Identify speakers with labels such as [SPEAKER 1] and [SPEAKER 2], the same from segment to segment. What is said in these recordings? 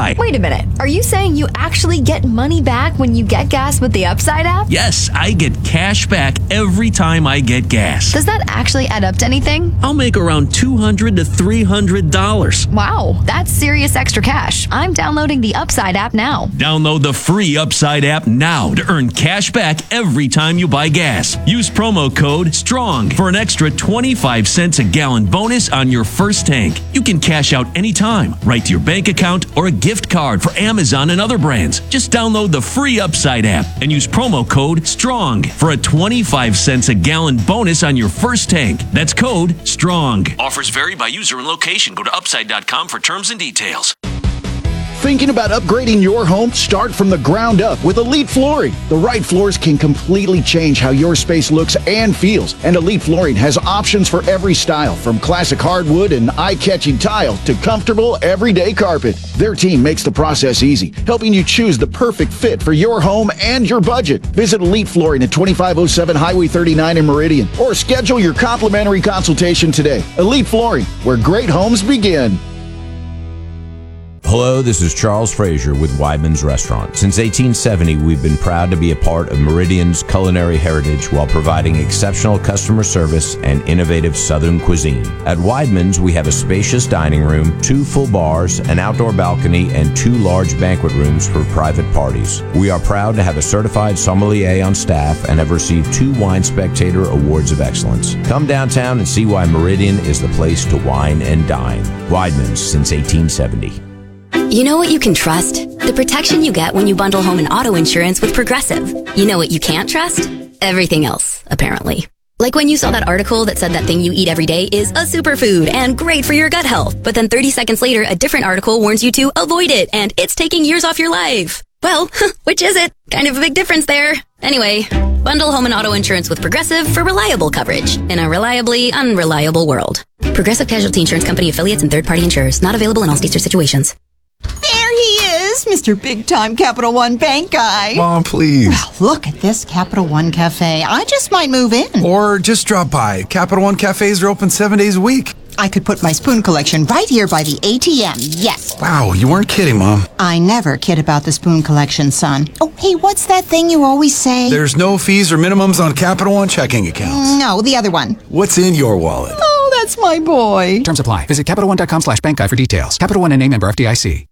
[SPEAKER 1] buy.
[SPEAKER 2] Wait a minute. Are you saying you actually get money back when you get gas with the Upside app?
[SPEAKER 1] Yes, I get cash back every time I get gas.
[SPEAKER 2] Does that actually add up to anything?
[SPEAKER 1] I'll make around $200 to $300.
[SPEAKER 2] Wow, that's serious extra cash. I'm downloading the Upside app now.
[SPEAKER 1] Download the free Upside app now to earn cash back every time you buy gas. Use promo code STRONG for an extra 25 cents a gallon bonus on your first tank. You can cash out anytime, right to your bank account or a gift card for Amazon and other brands. Just download the free Upside app and use promo code STRONG for a 25 cents a gallon bonus on your first tank. That's code STRONG. Offers vary by user and location. Go to upside.com for terms and details.
[SPEAKER 3] Thinking about upgrading your home? Start from the ground up with Elite Flooring. The right floors can completely change how your space looks and feels. And Elite Flooring has options for every style, from classic hardwood and eye-catching tile to comfortable everyday carpet. Their team makes the process easy, helping you choose the perfect fit for your home and your budget. Visit Elite Flooring at 2507 Highway 39 in Meridian, or schedule your complimentary consultation today. Elite Flooring, where great homes begin.
[SPEAKER 4] Hello, this is Charles Frazier with Weidman's Restaurant. Since 1870, we've been proud to be a part of Meridian's culinary heritage while providing exceptional customer service and innovative Southern cuisine. At Weidman's, we have a spacious dining room, 2 full bars, an outdoor balcony, and 2 large banquet rooms for private parties. We are proud to have a certified sommelier on staff and have received 2 Wine Spectator Awards of Excellence. Come downtown and see why Meridian is the place to wine and dine. Weidman's since 1870.
[SPEAKER 5] You know what you can trust? The protection you get when you bundle home and auto insurance with Progressive. You know what you can't trust? Everything else, apparently. Like when you saw that article that said that thing you eat every day is a superfood and great for your gut health. But then 30 seconds later, a different article warns you to avoid it and it's taking years off your life. Well, which is it? Kind of a big difference there. Anyway, bundle home and auto insurance with Progressive for reliable coverage in a reliably unreliable world. Progressive Casualty Insurance Company affiliates and third-party insurers. Not available in all states or situations.
[SPEAKER 6] There he is, Mr. Big-Time Capital One Bank guy.
[SPEAKER 7] Mom, please.
[SPEAKER 6] Well, look at this Capital One Cafe. I just might move in.
[SPEAKER 7] Or just drop by. Capital One Cafes are open 7 days a week.
[SPEAKER 6] I could put my spoon collection right here by the ATM, yes.
[SPEAKER 7] Wow, you weren't kidding, Mom.
[SPEAKER 6] I never kid about the spoon collection, son. Oh, hey, what's that thing you always say?
[SPEAKER 7] There's no fees or minimums on Capital One checking accounts.
[SPEAKER 6] No, the other one.
[SPEAKER 7] What's in your wallet?
[SPEAKER 6] Oh, that's my boy.
[SPEAKER 8] Terms apply. Visit CapitalOne.com/bank guide for details. Capital One and name member FDIC.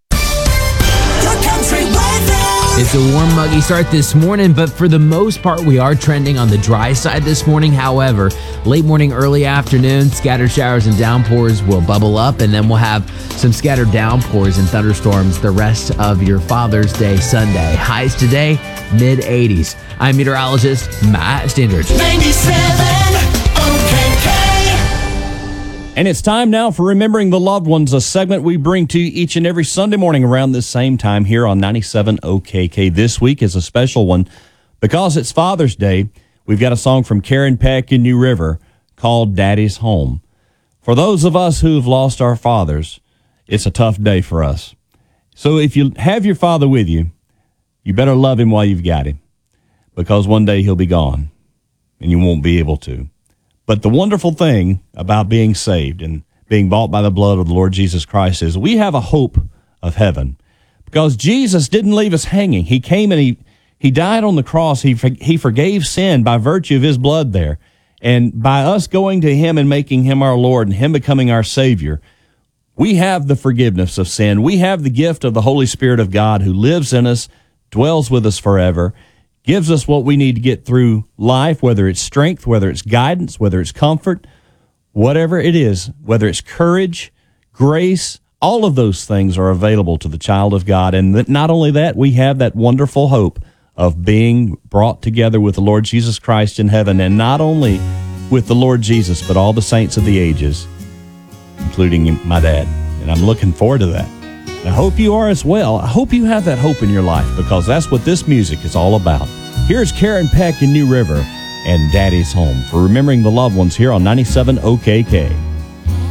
[SPEAKER 9] It's a warm, muggy start this morning, but for the most part, we are trending on the dry side this morning. However, late morning, early afternoon, scattered showers and downpours will bubble up, and then we'll have some scattered downpours and thunderstorms the rest of your Father's Day Sunday. Highs today, mid-80s. I'm meteorologist Matt Stindridge.
[SPEAKER 10] 97 OKK.
[SPEAKER 11] And it's time now for Remembering the Loved Ones, a segment we bring to you each and every Sunday morning around this same time here on 97 OKK. This week is a special one because it's Father's Day. We've got a song from Karen Peck in New River called Daddy's Home. For those of us who've lost our fathers, it's a tough day for us. So if you have your father with you, you better love him while you've got him, because one day he'll be gone and you won't be able to. But the wonderful thing about being saved and being bought by the blood of the Lord Jesus Christ is we have a hope of heaven, because Jesus didn't leave us hanging. He came and he died on the cross. He forgave sin by virtue of his blood there. And by us going to him and making him our Lord and him becoming our Savior, we have the forgiveness of sin. We have the gift of the Holy Spirit of God who lives in us, dwells with us forever, gives us what we need to get through life, whether it's strength, whether it's guidance, whether it's comfort, whatever it is, whether it's courage, grace, all of those things are available to the child of God. And not only that, we have that wonderful hope of being brought together with the Lord Jesus Christ in heaven, and not only with the Lord Jesus, but all the saints of the ages, including my dad. And I'm looking forward to that. I hope you are as well. I hope you have that hope in your life, because that's what this music is all about. Here's Karen Peck in New River and Daddy's Home for Remembering the Loved Ones here on 97 OKK.